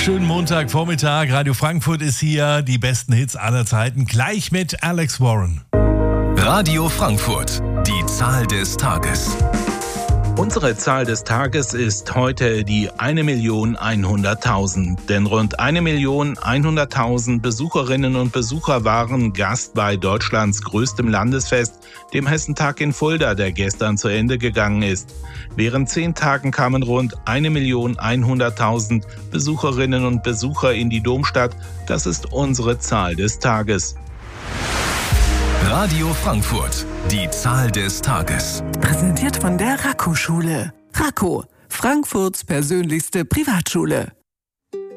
Schönen Montagvormittag. Radio Frankfurt ist hier. Die besten Hits aller Zeiten. Gleich mit Alex Warren. Radio Frankfurt. Die Zahl des Tages. Unsere Zahl des Tages ist heute die 1.100.000. Denn rund 1.100.000 Besucherinnen und Besucher waren Gast bei Deutschlands größtem Landesfest, dem Hessentag in Fulda, der gestern zu Ende gegangen ist. Während 10 Tagen kamen rund 1.100.000 Besucherinnen und Besucher in die Domstadt. Das ist unsere Zahl des Tages. Radio Frankfurt. Die Zahl des Tages. Präsentiert von der Raco-Schule. Raco, Frankfurts persönlichste Privatschule.